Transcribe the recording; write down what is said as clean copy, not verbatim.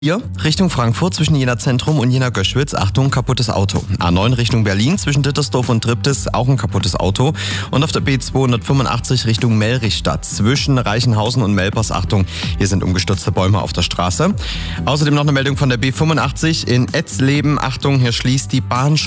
Hier Richtung Frankfurt zwischen Jena Zentrum und Jena Göschwitz. Achtung, kaputtes Auto. A9 Richtung Berlin zwischen Dittersdorf und Triptis auch ein kaputtes Auto. Und auf der B285 Richtung Melrichstadt zwischen Reichenhausen und Melpers. Achtung, hier sind umgestürzte Bäume auf der Straße. Außerdem noch eine Meldung von der B85 in Etzleben. Achtung, hier schließt die Bahn